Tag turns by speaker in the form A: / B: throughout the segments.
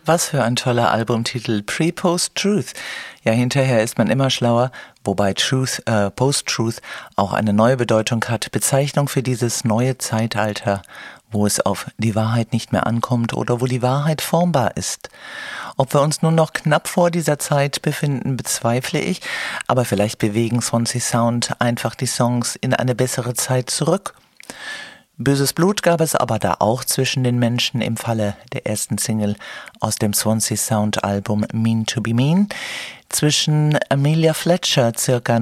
A: Was für ein toller Albumtitel, Pre-Post-Truth. Ja, hinterher ist man immer schlauer, wobei Post-Truth auch eine neue Bedeutung hat. Bezeichnung für dieses neue Zeitalter, wo es auf die Wahrheit nicht mehr ankommt oder wo die Wahrheit formbar ist. Ob wir uns nun noch knapp vor dieser Zeit befinden, bezweifle ich, aber vielleicht bewegen Swansea Sound einfach die Songs in eine bessere Zeit zurück. Böses Blut gab es aber da auch zwischen den Menschen im Falle der ersten Single aus dem Swansea Sound Album Mean to be Mean zwischen Amelia Fletcher circa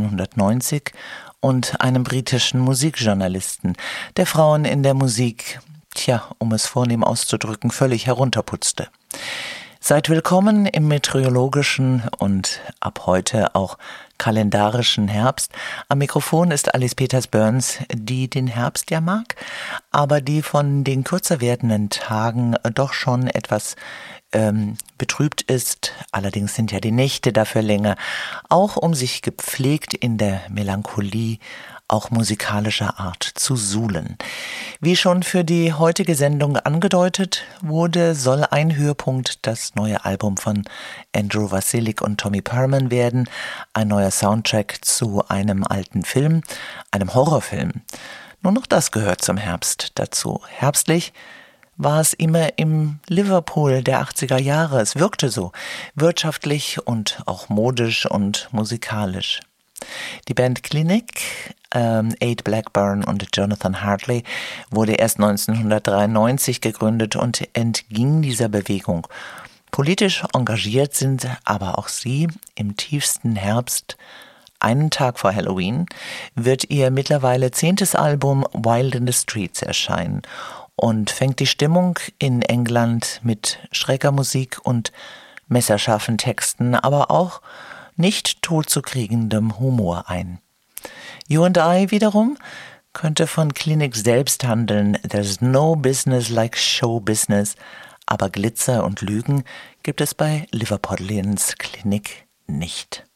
A: 1990 und einem britischen Musikjournalisten, der Frauen in der Musik, um es vornehm auszudrücken, völlig herunterputzte. Seid willkommen im meteorologischen und ab heute auch kalendarischen Herbst. Am Mikrofon ist Alice Peters-Burns, die den Herbst ja mag, aber die von den kürzer werdenden Tagen doch schon etwas betrübt ist. Allerdings sind ja die Nächte dafür länger, auch um sich gepflegt in der Melancholie auch musikalischer Art zu suhlen. Wie schon für die heutige Sendung angedeutet wurde, soll ein Höhepunkt das neue Album von Andrew Vasilik und Tommy Perman werden, ein neuer Soundtrack zu einem alten Film, einem Horrorfilm. Nur noch das gehört zum Herbst dazu. Herbstlich war es immer im Liverpool der 80er Jahre. Es wirkte so, wirtschaftlich und auch modisch und musikalisch. Die Band Clinic, Ade Blackburn und Jonathan Hartley, wurde erst 1993 gegründet und entging dieser Bewegung. Politisch engagiert sind aber auch sie. Im tiefsten Herbst, einen Tag vor Halloween, wird ihr mittlerweile 10. Album Wild in the Streets erscheinen und fängt die Stimmung in England mit schräger Musik und messerscharfen Texten, aber auch nicht totzukriegendem Humor ein. You and I wiederum könnte von Clinic selbst handeln. There's no business like show business, aber Glitzer und Lügen gibt es bei Liverpudlians Clinic nicht.